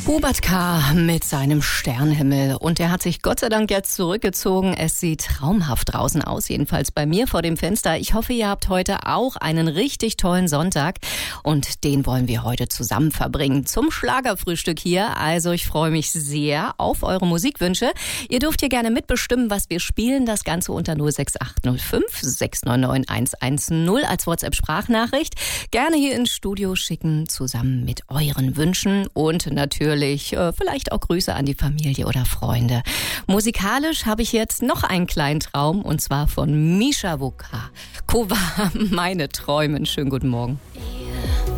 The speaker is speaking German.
Hubert K. mit seinem Sternhimmel. Und er hat sich Gott sei Dank jetzt zurückgezogen. Es sieht traumhaft draußen aus, jedenfalls bei mir vor dem Fenster. Ich hoffe, ihr habt heute auch einen richtig tollen Sonntag. Und den wollen wir heute zusammen verbringen zum Schlagerfrühstück hier. Also ich freue mich sehr auf eure Musikwünsche. Ihr dürft hier gerne mitbestimmen, was wir spielen. Das Ganze unter 06805 699 110 als WhatsApp-Sprachnachricht. Gerne hier ins Studio schicken, zusammen mit euren Wünschen. Und natürlich vielleicht auch Grüße an die Familie oder Freunde. Musikalisch habe ich jetzt noch einen kleinen Traum, und zwar von Mischa Kova, Meine Träumen. Schönen guten Morgen.